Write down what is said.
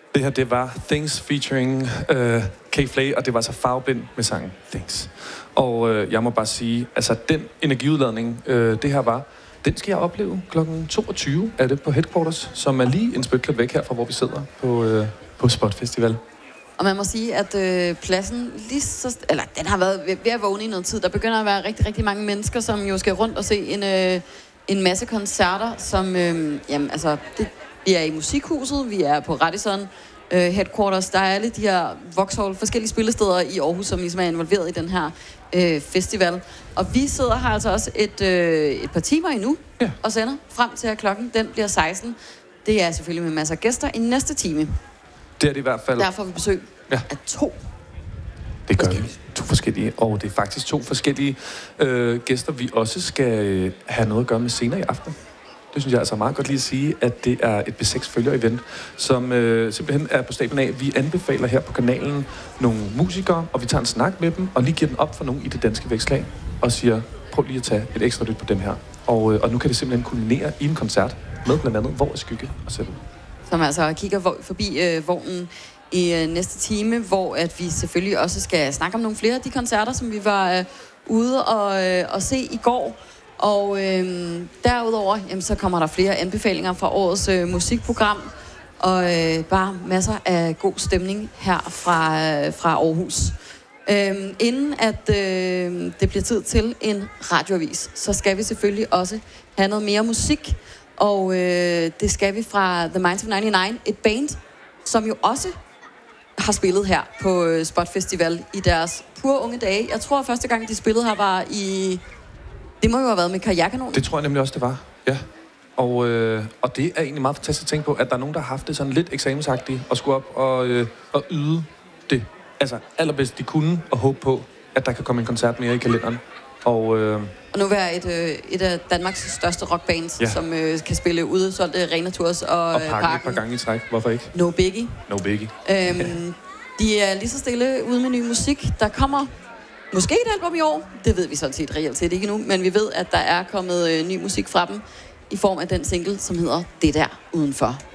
Det her, det var Things featuring K-Flay, og det var så Farveblind med sangen Things. Og jeg må bare sige, altså den energiudladning, det her var, den skal jeg opleve kl. 22 er det på Headquarters, som er lige en spytklat væk her fra, hvor vi sidder på Spot Festival. Og man må sige, at pladsen lige så... Eller den har været ved at vågne i noget tid. Der begynder at være rigtig, rigtig mange mennesker, som jo skal rundt og se en masse koncerter, som... jamen, altså, vi er i Musikhuset, vi er på Radisson Headquarters. Der er alle de her Vauxhall, forskellige spillesteder i Aarhus, som ligesom er involveret i den her festival. Og vi sidder her altså også et par timer endnu og sender frem til, at klokken den bliver 16. Det er selvfølgelig med masser af gæster i næste time. Det er det i hvert fald. Derfor får vi besøg af 2. Det gør vi. 2 forskellige. Og det er faktisk 2 forskellige gæster, vi også skal have noget at gøre med senere i aften. Det synes jeg altså meget godt lige at sige, at det er et B6-følger-event, som simpelthen er på staben af. Vi anbefaler her på kanalen nogle musikere, og vi tager en snak med dem, og lige giver den op for nogen i det danske vækslag, og siger, prøv lige at tage et ekstra lyt på dem her. Og nu kan det simpelthen kulminere i en koncert med blandt andet Hvor er skygge og Sætte. Som altså kigger forbi vognen i næste time, hvor at vi selvfølgelig også skal snakke om nogle flere af de koncerter, som vi var ude og se i går. Og derudover, jamen, så kommer der flere anbefalinger fra årets musikprogram, og bare masser af god stemning her fra Aarhus. Inden at det bliver tid til en radioavis, så skal vi selvfølgelig også have noget mere musik, og det skal vi fra The Minds of 99, et band, som jo også har spillet her på Spot Festival i deres pure unge dage. Jeg tror, at første gang, de spillede her, var i... Det må jo have været med Karrierekanonen. Det tror jeg nemlig også, det var. Ja. Og det er egentlig meget fantastisk at tænke på, at der er nogen, der har haft det sådan lidt eksamensagtigt og skulle op og yde det. Altså allerbedst de kunne og håbe på, at der kan komme en koncert mere i kalenderen. Og nu være et af Danmarks største rockbands, som kan spille udsolgte arenatours og pakke et par gange i træk. Hvorfor ikke? No Biggie. No Biggie. De er lige så stille ude med ny musik. Der kommer måske et album i år. Det ved vi sådan set reelt set ikke nu, men vi ved, at der er kommet ny musik fra dem i form af den single, som hedder Det der udenfor.